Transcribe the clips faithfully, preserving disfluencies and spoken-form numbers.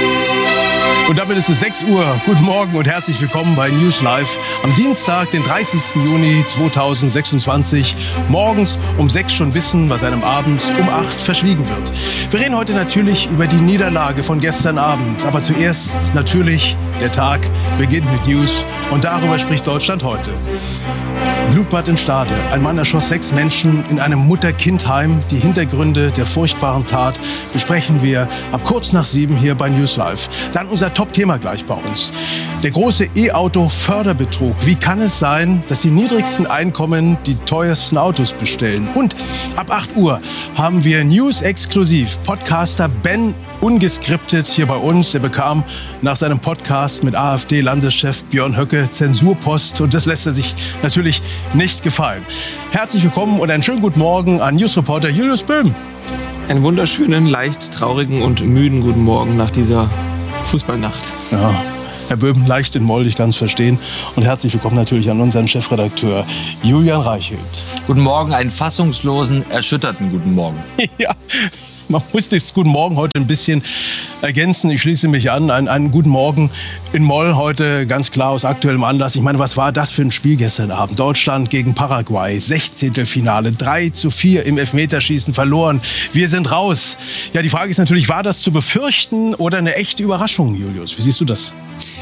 Und damit ist es sechs Uhr. Guten Morgen und herzlich willkommen bei News Live am Dienstag, den dreißigsten Juni zweitausendsechsundzwanzig. Morgens um sechs schon wissen, was einem abends um acht verschwiegen wird. Wir reden heute natürlich über die Niederlage von gestern Abend. Aber zuerst natürlich, der Tag beginnt mit News und darüber spricht Deutschland heute. Blutbad in Stade. Ein Mann erschoss sechs Menschen in einem Mutter-Kind-Heim. Die Hintergründe der furchtbaren Tat besprechen wir ab kurz nach sieben hier bei News Live. Dann unser Top-Thema gleich bei uns. Der große E-Auto-Förderbetrug. Wie kann es sein, dass die niedrigsten Einkommen die teuersten Autos bestellen? Und ab acht Uhr haben wir News-exklusiv. Podcaster Ben ungeskriptet hier bei uns. Er bekam nach seinem Podcast mit AfD-Landeschef Björn Höcke Zensurpost. Und das lässt er sich natürlich nicht gefallen. Herzlich willkommen und einen schönen guten Morgen an Newsreporter Julius Böhm. Einen wunderschönen, leicht traurigen und müden guten Morgen nach dieser Fußballnacht. Ja, Herr Böhm, leicht in Moll, ich kann es verstehen. Und herzlich willkommen natürlich an unseren Chefredakteur Julian Reichelt. Guten Morgen, einen fassungslosen, erschütterten guten Morgen. Ja, man muss das Guten Morgen heute ein bisschen ergänzen. Ich schließe mich an. Einen, einen guten Morgen in Moll heute ganz klar aus aktuellem Anlass. Ich meine, was war das für ein Spiel gestern Abend? Deutschland gegen Paraguay, Sechzehntelfinale, drei zu vier im Elfmeterschießen verloren. Wir sind raus. Ja, die Frage ist natürlich, war das zu befürchten oder eine echte Überraschung, Julius? Wie siehst du das?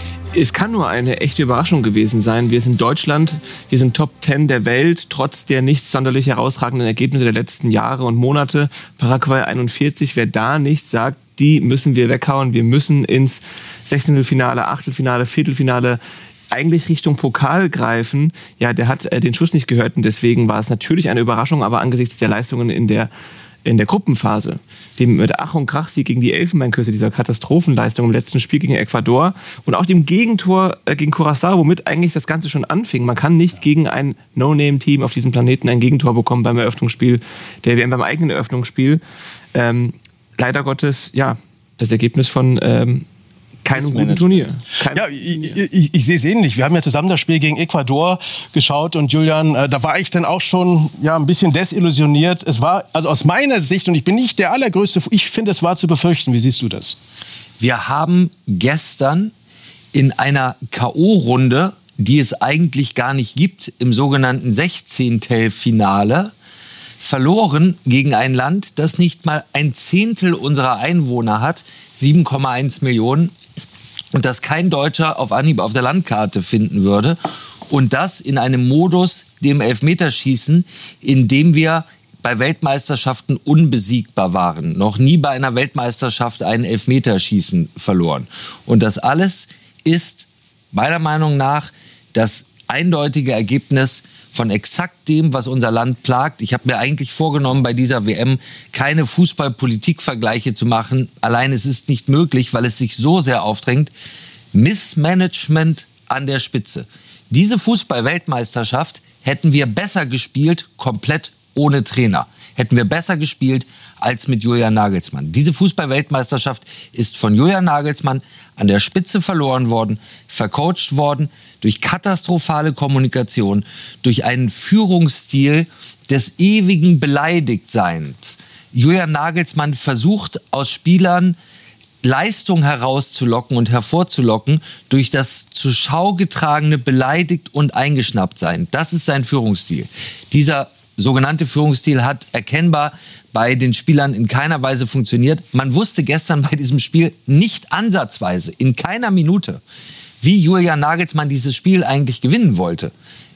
Es kann nur eine echte Überraschung gewesen sein. Wir sind Deutschland, wir sind Top zehn der Welt, trotz der nicht sonderlich herausragenden Ergebnisse der letzten Jahre und Monate. Paraguay einundvierzig, wer da nicht sagt, die müssen wir weghauen. Wir müssen ins Sechzehntelfinale, Achtelfinale, Viertelfinale, eigentlich Richtung Pokal greifen. Ja, der hat äh, den Schuss nicht gehört und deswegen war es natürlich eine Überraschung, aber angesichts der Leistungen in der in der Gruppenphase, dem mit Ach und Krach-Sieg gegen die Elfenbeinküste, dieser Katastrophenleistung im letzten Spiel gegen Ecuador und auch dem Gegentor äh, gegen Curaçao, womit eigentlich das Ganze schon anfing. Man kann nicht gegen ein No-Name-Team auf diesem Planeten ein Gegentor bekommen beim Eröffnungsspiel, der W M beim eigenen Eröffnungsspiel. Ähm, leider Gottes, ja, das Ergebnis von ähm, keinem guten Turnier. Kein ja, ich, ich, ich sehe es ähnlich. Wir haben ja zusammen das Spiel gegen Ecuador geschaut und Julian, äh, da war ich dann auch schon ja, ein bisschen desillusioniert. Es war, also aus meiner Sicht, und ich bin nicht der allergrößte, ich finde, es war zu befürchten. Wie siehst du das? Wir haben gestern in einer K O-Runde, die es eigentlich gar nicht gibt, im sogenannten Sechzehntelfinale, verloren gegen ein Land, das nicht mal ein Zehntel unserer Einwohner hat, sieben Komma eins Millionen, und das kein Deutscher auf Anhieb auf der Landkarte finden würde. Und das in einem Modus, dem Elfmeterschießen, in dem wir bei Weltmeisterschaften unbesiegbar waren. Noch nie bei einer Weltmeisterschaft ein Elfmeterschießen verloren. Und das alles ist meiner Meinung nach das eindeutige Ergebnis von exakt dem, was unser Land plagt. Ich habe mir eigentlich vorgenommen, bei dieser W M keine Fußball-Politik-Vergleiche zu machen. Allein es ist nicht möglich, weil es sich so sehr aufdrängt. Missmanagement an der Spitze. Diese Fußball-Weltmeisterschaft hätten wir besser gespielt, komplett ohne Trainer. Hätten wir besser gespielt als mit Julian Nagelsmann. Diese Fußball-Weltmeisterschaft ist von Julian Nagelsmann an der Spitze verloren worden, vercoacht worden, durch katastrophale Kommunikation, durch einen Führungsstil des ewigen Beleidigtseins. Julian Nagelsmann versucht aus Spielern Leistung herauszulocken und hervorzulocken durch das zur Schau getragene beleidigt und eingeschnappt sein. Das ist sein Führungsstil. Dieser sogenannte Führungsstil hat erkennbar bei den Spielern in keiner Weise funktioniert. Man wusste gestern bei diesem Spiel nicht ansatzweise, in keiner Minute, wie Julian Nagelsmann dieses Spiel eigentlich gewinnen wollte.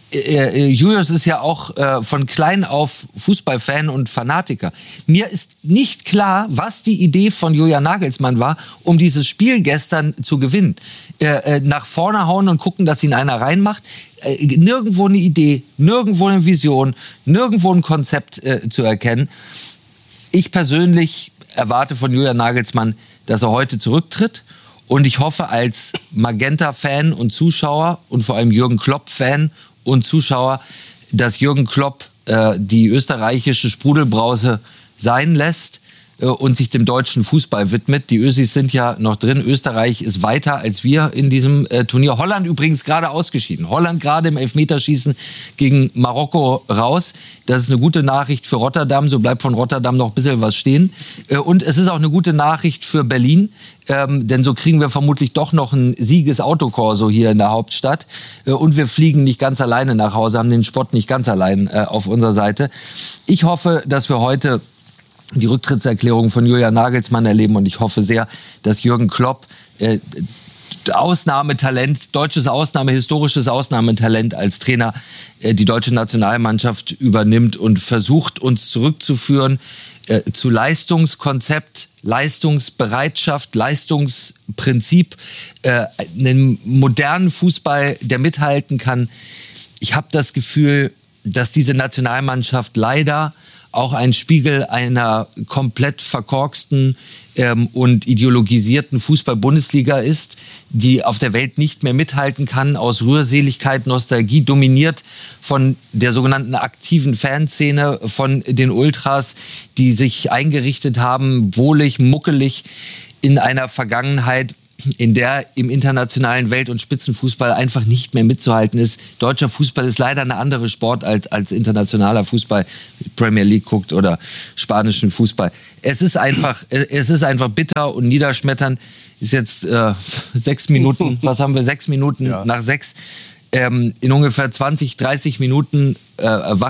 Äh, Julius ist ja auch äh, von klein auf Fußballfan und Fanatiker. Mir ist nicht klar, was die Idee von Julian Nagelsmann war, um dieses Spiel gestern zu gewinnen. Äh, äh, nach vorne hauen und gucken, dass ihn einer reinmacht. Äh, nirgendwo eine Idee, nirgendwo eine Vision, nirgendwo ein Konzept äh, zu erkennen. Ich persönlich erwarte von Julian Nagelsmann, dass er heute zurücktritt. Und ich hoffe als Magenta-Fan und Zuschauer und vor allem Jürgen Klopp-Fan und Zuschauer, dass Jürgen Klopp äh, die österreichische Sprudelbrause sein lässt äh, und sich dem deutschen Fußball widmet. Die Ösis sind ja noch drin. Österreich ist weiter als wir in diesem äh, Turnier. Holland übrigens gerade ausgeschieden. Holland gerade im Elfmeterschießen gegen Marokko raus. Das ist eine gute Nachricht für Rotterdam. So bleibt von Rotterdam noch ein bisschen was stehen. Äh, und es ist auch eine gute Nachricht für Berlin. Ähm, denn so kriegen wir vermutlich doch noch ein Sieges-Autokorso hier in der Hauptstadt. Äh, und wir fliegen nicht ganz alleine nach Hause, haben den Spott nicht ganz allein äh, auf unserer Seite. Ich hoffe, dass wir heute die Rücktrittserklärung von Julian Nagelsmann erleben. Und ich hoffe sehr, dass Jürgen Klopp, äh, Ausnahmetalent, deutsches Ausnahme, historisches Ausnahmetalent als Trainer, äh, die deutsche Nationalmannschaft übernimmt und versucht, uns zurückzuführen äh, zu Leistungskonzept, Leistungsbereitschaft, Leistungsprinzip, äh, einen modernen Fußball, der mithalten kann. Ich habe das Gefühl, dass diese Nationalmannschaft leider auch ein Spiegel einer komplett verkorksten ähm, und ideologisierten Fußball-Bundesliga ist, die auf der Welt nicht mehr mithalten kann, aus Rührseligkeit, Nostalgie, dominiert von der sogenannten aktiven Fanszene, von den Ultras, die sich eingerichtet haben, wohlig, muckelig in einer Vergangenheit, in der im internationalen Welt- und Spitzenfußball einfach nicht mehr mitzuhalten ist. Deutscher Fußball ist leider eine andere Sport als, als internationaler Fußball, Premier League guckt oder spanischen Fußball. Es ist einfach, es ist einfach bitter und niederschmetternd. Ist jetzt äh, sechs Minuten, was haben wir, sechs Minuten ja. nach sechs. Ähm, in ungefähr zwanzig, dreißig Minuten äh,